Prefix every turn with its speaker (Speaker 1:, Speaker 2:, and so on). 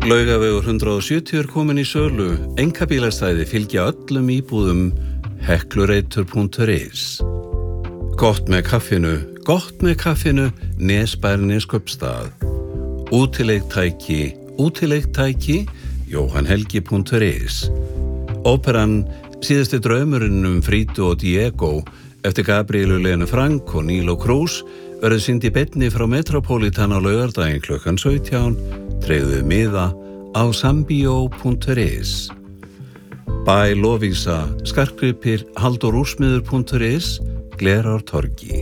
Speaker 1: Laugavegur 170 er komin í sölu. Einkabílastæði fylgja öllum íbúðum. Heklureitur.is. Gott með kaffinu, Nesbær Neskaupstað. Útileigtæki, JóhannHelgi.is. Óperan Síðasti draumurinn Frídu og Diego eftir Gabrielu Lenu Frank og Nílo Krús verður sýnd í beinni frá Metropolitan á laugardaginn klukkan 17. Tryggðu miða á sambio.is. Bæ Lovísa, skartgripir, Halldór Úrsmiður.is, Glerártorgi.